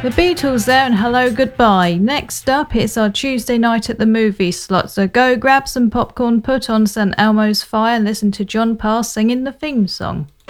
The Beatles there and Hello Goodbye. Next up, it's our Tuesday night at the movie slot, so go grab some popcorn, put on St Elmo's Fire and listen to John Parr singing the theme song.